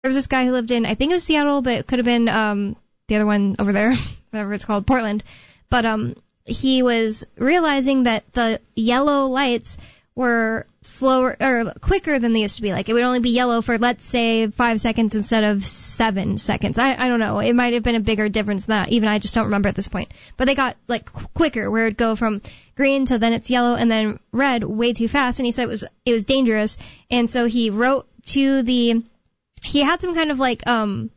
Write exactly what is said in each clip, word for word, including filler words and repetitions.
There was this guy who lived in, I think it was Seattle, but it could have been um the other one over there, whatever it's called, Portland. But um he was realizing that the yellow lights were slower or quicker than they used to be. Like, it would only be yellow for, let's say, five seconds instead of seven seconds. I, I don't know. It might have been a bigger difference than that. Even I just don't remember at this point. But they got, like, quicker, where it'd go from green to then it's yellow and then red way too fast. And he said it was, it was dangerous. And so he wrote to the, he had some kind of, like, um,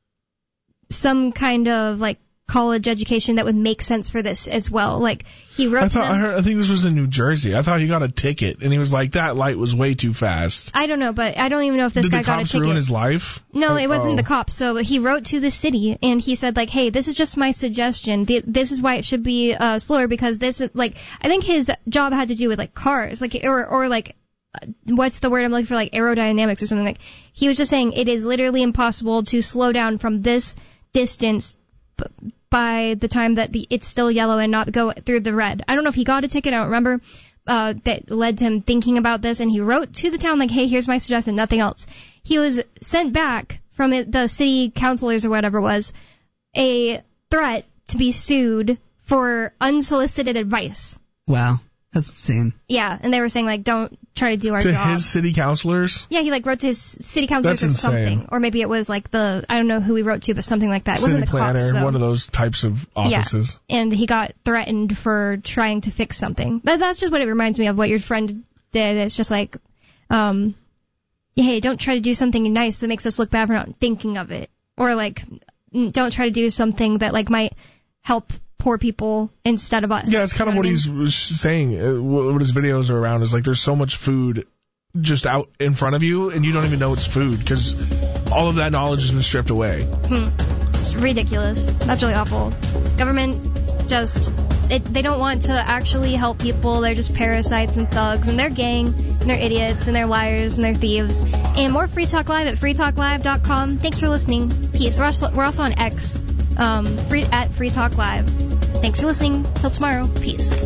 some kind of, like, college education that would make sense for this as well. Like, he wrote I thought, to them, I, heard, I think this was in New Jersey. I thought he got a ticket, and he was like, that light was way too fast. I don't know, but I don't even know if this Did guy the got a cops ticket. ruin his life? No, Like, it wasn't oh. the cops. So he wrote to the city, and he said, like, hey, this is just my suggestion. Th- This is why it should be uh, slower, because this is, like, I think his job had to do with, like, cars, like, or, or like, uh, what's the word I'm looking for, like, aerodynamics or something. Like, he was just saying it is literally impossible to slow down from this distance b- by the time that the, it's still yellow and not go through the red. I don't know if he got a ticket, I don't remember, uh, that led to him thinking about this, and he wrote to the town, like, hey, here's my suggestion, nothing else. He was sent back from it, the city councilors or whatever it was, a threat to be sued for unsolicited advice. Wow. That's insane. Yeah, and they were saying, like, don't try to do our To job. his city councilors? Yeah, he, like, wrote to his city councilors That's or insane. something. Or maybe it was, like, the, I don't know who he wrote to, but something like that. It City wasn't the planner, cops, though. one of those types of offices. Yeah, and he got threatened for trying to fix something. That, that's just what it reminds me of, what your friend did. It's just like, um, hey, don't try to do something nice that makes us look bad for not thinking of it. Or, like, don't try to do something that, like, might help poor people instead of us. Yeah, it's kind of what he's was saying. Uh, what his videos are around is like, there's so much food just out in front of you, and you don't even know it's food because all of that knowledge has been stripped away. Hmm. It's ridiculous. That's really awful. Government just, it, they don't want to actually help people. They're just parasites and thugs, and they're gang, and they're idiots, and they're liars, and they're thieves. And more Free Talk Live at free talk live dot com. Thanks for listening. Peace. We're also, we're also on X, um, free, at Free Talk Live. Thanks for listening. Till tomorrow. Peace.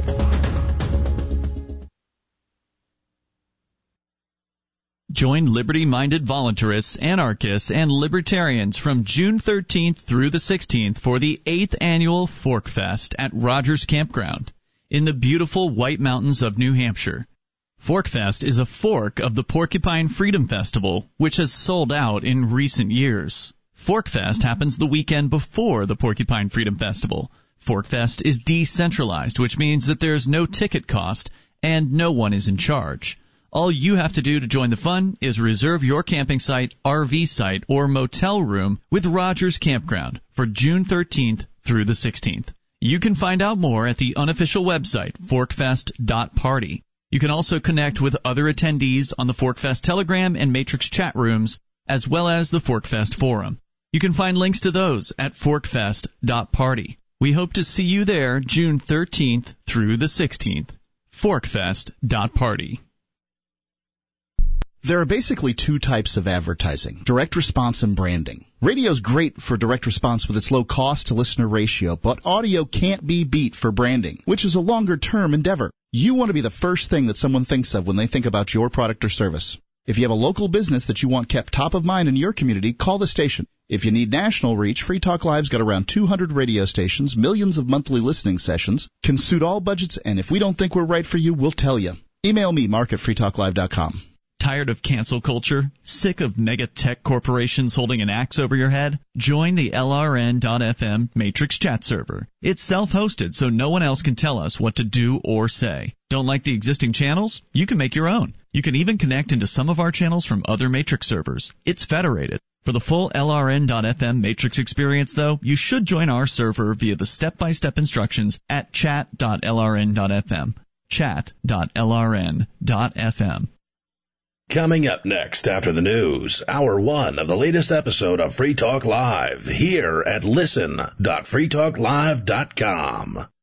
Join liberty-minded voluntarists, anarchists, and libertarians from June thirteenth through the sixteenth for the eighth Annual Fork Fest at Rogers Campground in the beautiful White Mountains of New Hampshire. Fork Fest is a fork of the Porcupine Freedom Festival, which has sold out in recent years. Fork Fest happens the weekend before the Porcupine Freedom Festival. Fork Fest is decentralized, which means that there's no ticket cost and no one is in charge. All you have to do to join the fun is reserve your camping site, R V site, or motel room with Rogers Campground for June thirteenth through the sixteenth. You can find out more at the unofficial website, forkfest dot party. You can also connect with other attendees on the Forkfest Telegram and Matrix chat rooms, as well as the Forkfest Forum. You can find links to those at forkfest dot party. We hope to see you there June thirteenth through the sixteenth. forkfest dot party. There are basically two types of advertising, direct response and branding. Radio's great for direct response with its low cost to listener ratio, but audio can't be beat for branding, which is a longer-term endeavor. You want to be the first thing that someone thinks of when they think about your product or service. If you have a local business that you want kept top of mind in your community, call the station. If you need national reach, Free Talk Live's got around two hundred radio stations, millions of monthly listening sessions, can suit all budgets, and if we don't think we're right for you, we'll tell you. Email me, mark at free talk live dot com. Tired of cancel culture? Sick of mega tech corporations holding an axe over your head? Join the L R N dot F M Matrix chat server. It's self-hosted, so no one else can tell us what to do or say. Don't like the existing channels? You can make your own. You can even connect into some of our channels from other Matrix servers. It's federated. For the full L R N dot F M Matrix experience, though, you should join our server via the step-by-step instructions at chat dot L R N dot F M. chat dot L R N dot F M. Coming up next after the news, hour one of the latest episode of Free Talk Live here at listen dot free talk live dot com.